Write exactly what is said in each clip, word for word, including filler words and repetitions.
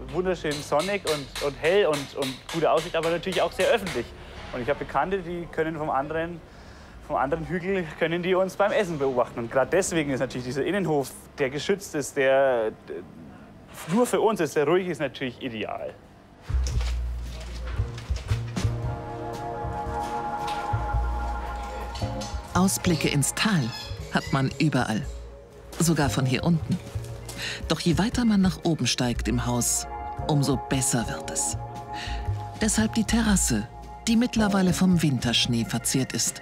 wunderschön sonnig und, und hell und, und gute Aussicht, aber natürlich auch sehr öffentlich. Und ich habe Bekannte, die können vom anderen, vom anderen Hügel können die uns beim Essen beobachten. Und gerade deswegen ist natürlich dieser Innenhof, der geschützt ist, der nur für uns ist, der ruhig ist, natürlich ideal. Ausblicke ins Tal hat man überall, sogar von hier unten. Doch je weiter man nach oben steigt im Haus, umso besser wird es. Deshalb die Terrasse, die mittlerweile vom Winterschnee verziert ist.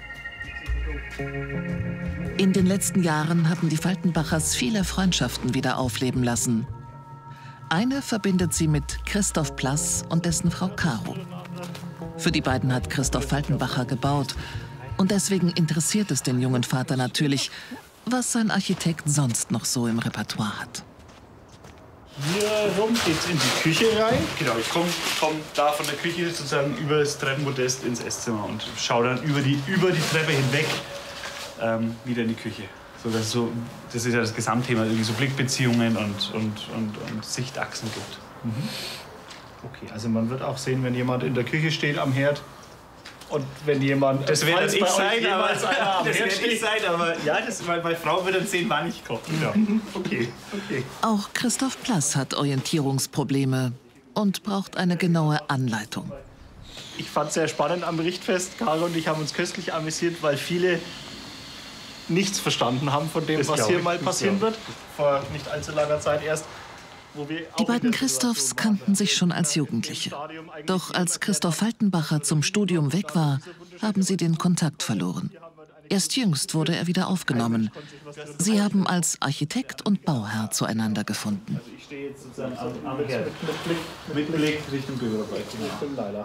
In den letzten Jahren haben die Faltenbachers viele Freundschaften wieder aufleben lassen. Eine verbindet sie mit Christoph Plass und dessen Frau Caro. Für die beiden hat Christoph Faltenbacher gebaut. Und deswegen interessiert es den jungen Vater natürlich, was sein Architekt sonst noch so im Repertoire hat. Hier rum geht's in die Küche rein. Genau, ich komme komm da von der Küche sozusagen über das Treppenmodest ins Esszimmer und schaue dann über die, über die Treppe hinweg ähm, wieder in die Küche. So, dass so, das ist ja das Gesamtthema, irgendwie so Blickbeziehungen und, und, und, und Sichtachsen gibt. Mhm. Okay, also man wird auch sehen, wenn jemand in der Küche steht am Herd. Und wenn jemand... Das wird ich sein, aber, das wird ich sein, aber ja, das, weil meine Frau wird dann sehen, wann ich koche. Ja. Okay, okay. Auch Christoph Plass hat Orientierungsprobleme und braucht eine genaue Anleitung. Ich fand es sehr spannend am Richtfest. Caro und ich haben uns köstlich amüsiert, weil viele nichts verstanden haben von dem, das was hier mal passieren wird. Vor nicht allzu langer Zeit erst. Die beiden Christophs kannten sich schon als Jugendliche. Doch als Christoph Faltenbacher zum Studium weg war, haben sie den Kontakt verloren. Erst jüngst wurde er wieder aufgenommen. Sie haben als Architekt und Bauherr zueinander gefunden. Also ich stehe jetzt sozusagen am Herd. Mit Blick Richtung Bürgerbereich. Leider.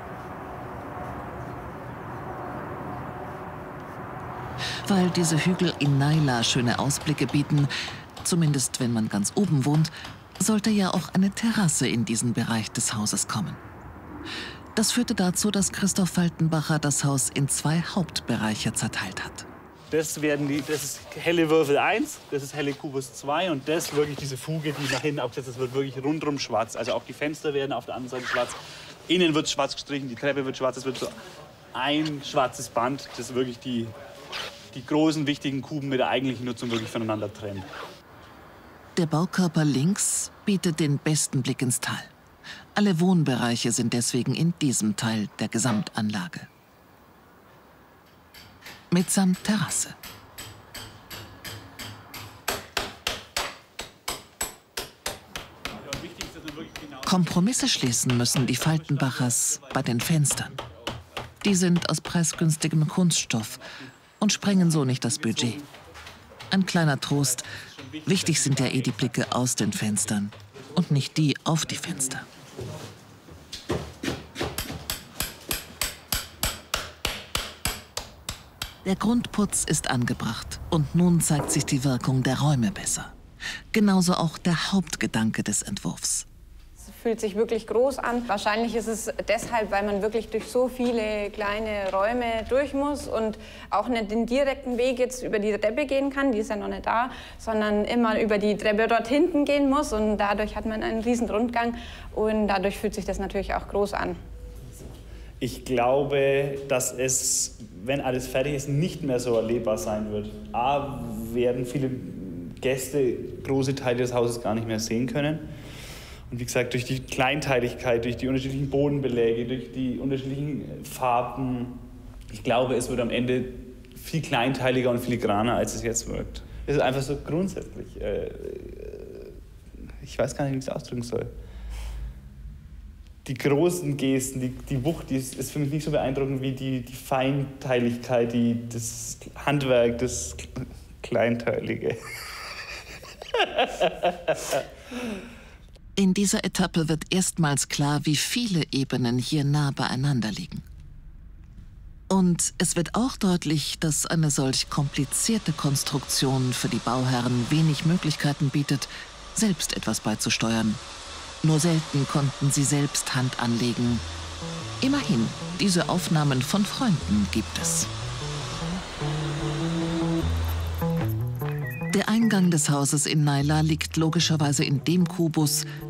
Weil diese Hügel in Naila schöne Ausblicke bieten, zumindest wenn man ganz oben wohnt, sollte ja auch eine Terrasse in diesen Bereich des Hauses kommen. Das führte dazu, dass Christoph Faltenbacher das Haus in zwei Hauptbereiche zerteilt hat. Das, werden die, das ist helle Würfel eins, das ist helle Kubus zwei und das wirklich diese Fuge, die nach hinten abgesetzt ist, wird wirklich rundrum schwarz. Also auch die Fenster werden auf der anderen Seite schwarz. Innen wird schwarz gestrichen, die Treppe wird schwarz. Es wird so ein schwarzes Band, das wirklich die, die großen, wichtigen Kuben mit der eigentlichen Nutzung wirklich voneinander trennt. Der Baukörper links bietet den besten Blick ins Tal. Alle Wohnbereiche sind deswegen in diesem Teil der Gesamtanlage. Mitsamt Terrasse. Kompromisse schließen müssen die Faltenbachers bei den Fenstern. Die sind aus preisgünstigem Kunststoff und sprengen so nicht das Budget. Ein kleiner Trost. Wichtig sind ja eh die Blicke aus den Fenstern und nicht die auf die Fenster. Der Grundputz ist angebracht und nun zeigt sich die Wirkung der Räume besser. Genauso auch der Hauptgedanke des Entwurfs. Es fühlt sich wirklich groß an. Wahrscheinlich ist es deshalb, weil man wirklich durch so viele kleine Räume durch muss und auch nicht den direkten Weg jetzt über die Treppe gehen kann, die ist ja noch nicht da, sondern immer über die Treppe dort hinten gehen muss und dadurch hat man einen riesen Rundgang und dadurch fühlt sich das natürlich auch groß an. Ich glaube, dass es, wenn alles fertig ist, nicht mehr so erlebbar sein wird. A, werden viele Gäste große Teile des Hauses gar nicht mehr sehen können. Und wie gesagt, durch die Kleinteiligkeit, durch die unterschiedlichen Bodenbeläge, durch die unterschiedlichen Farben, ich glaube, es wird am Ende viel kleinteiliger und filigraner, als es jetzt wirkt. Es ist einfach so grundsätzlich. Äh, ich weiß gar nicht, wie ich es ausdrücken soll. Die großen Gesten, die, die Wucht, die ist, ist für mich nicht so beeindruckend wie die, die Feinteiligkeit, die, das Handwerk, das Kleinteilige. In dieser Etappe wird erstmals klar, wie viele Ebenen hier nah beieinander liegen. Und es wird auch deutlich, dass eine solch komplizierte Konstruktion für die Bauherren wenig Möglichkeiten bietet, selbst etwas beizusteuern. Nur selten konnten sie selbst Hand anlegen. Immerhin, diese Aufnahmen von Freunden gibt es. Der Eingang des Hauses in Naila liegt logischerweise in dem Kubus,